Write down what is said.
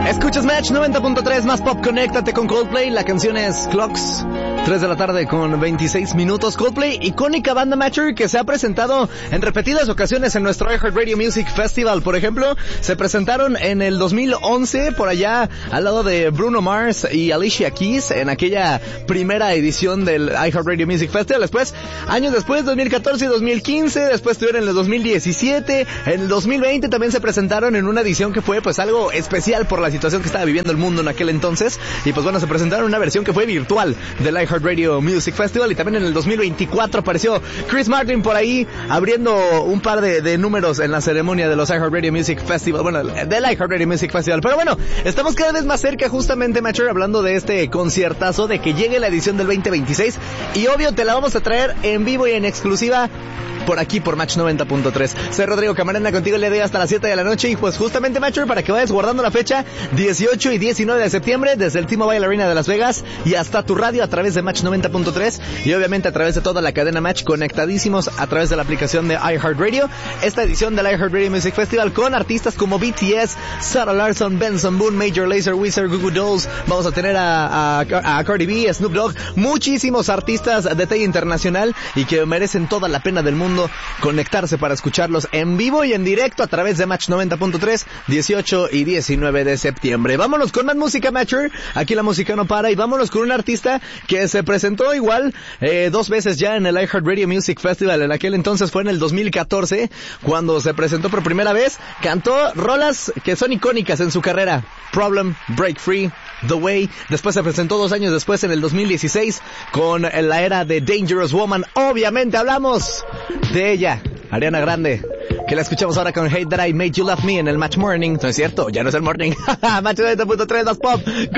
Escuchas Match 90.3 más pop, conéctate con Coldplay. La canción es Clocks. 3 de la tarde con 26 minutos. Coldplay, icónica banda Matcher que se ha presentado en repetidas ocasiones en nuestro iHeartRadio Music Festival. Por ejemplo, se presentaron en el 2011 por allá al lado de Bruno Mars y Alicia Keys en aquella primera edición del iHeartRadio Music Festival. Después, años después, 2014 y 2015, después estuvieron en el 2017, en el 2020 también se presentaron en una edición que fue pues algo especial por la situación que estaba viviendo el mundo en aquel entonces. Y pues bueno, se presentaron en una versión que fue virtual del iHeartRadio Music Festival. Y también en el 2024 apareció Chris Martin por ahí abriendo un par de números en la ceremonia de los iHeartRadio Music Festival, bueno, del iHeartRadio Music Festival. Pero bueno, estamos cada vez más cerca justamente, Matcher, hablando de este conciertazo, de que llegue la edición del 2026. Y obvio te la vamos a traer en vivo y en exclusiva por aquí, por Match 90.3. Soy Rodrigo Camarena, contigo le doy hasta las 7 de la noche. Y pues justamente, Matcher, para que vayas guardando la fecha, 18 y 19 de septiembre, desde el T-Mobile Arena de Las Vegas y hasta tu radio a través de Match 90.3 y obviamente a través de toda la cadena Match, conectadísimos a través de la aplicación de iHeartRadio. Esta edición del iHeartRadio Music Festival con artistas como BTS, Sarah Larsson, Benson Boone, Major Lazer, Wizard, Goo Goo Dolls. Vamos a tener a Cardi B, Snoop Dogg, muchísimos artistas de talla internacional y que merecen toda la pena del mundo conectarse para escucharlos en vivo y en directo a través de Match 90.3, 18 y 19 de septiembre. Vámonos con más música, Matcher. Aquí la música no para y vámonos con un artista que se presentó igual 2 veces ya en el iHeartRadio Music Festival. En aquel entonces fue en el 2014 cuando se presentó por primera vez. Cantó rolas que son icónicas en su carrera: Problem, Break Free, The Way. Después se presentó 2 años después en el 2016 con la era de Dangerous Woman. Obviamente hablamos de ella, Ariana Grande, que la escuchamos ahora con Hate That I Made You Love Me en el Match Morning. No es cierto, ya no es el Morning. Match 90.3 más pop.